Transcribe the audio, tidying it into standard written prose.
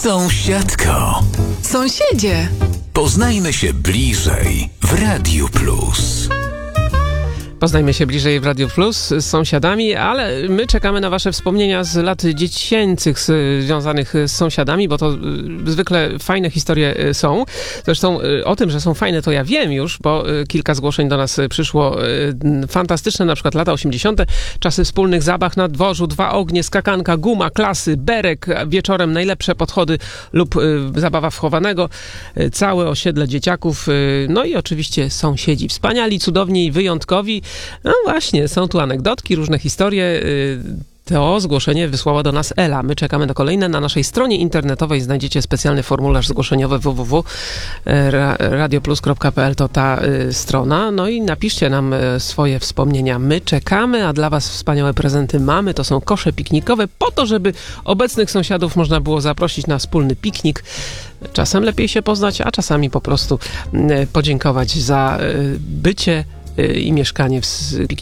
Sąsiadko. Sąsiedzie. Poznajmy się bliżej w Radiu Plus. Poznajmy się bliżej w Radio Plus z sąsiadami, ale my czekamy na wasze wspomnienia z lat dziecięcych związanych z sąsiadami, bo to zwykle fajne historie są. Zresztą o tym, że są fajne, to ja wiem już, bo kilka zgłoszeń do nas przyszło. Fantastyczne, na przykład lata 80., czasy wspólnych zabaw na dworzu, 2 ognie, skakanka, guma, klasy, berek, wieczorem najlepsze podchody lub zabawa wchowanego, całe osiedle dzieciaków, no i oczywiście sąsiedzi wspaniali, cudowni i wyjątkowi. No właśnie, są tu anegdotki, różne historie. To zgłoszenie wysłała do nas Ela. My czekamy na kolejne. Na naszej stronie internetowej znajdziecie specjalny formularz zgłoszeniowy www.radioplus.pl, to ta strona. No i napiszcie nam swoje wspomnienia. My czekamy, a dla was wspaniałe prezenty mamy. To są kosze piknikowe po to, żeby obecnych sąsiadów można było zaprosić na wspólny piknik. Czasem lepiej się poznać, a czasami po prostu podziękować za bycie i mieszkanie w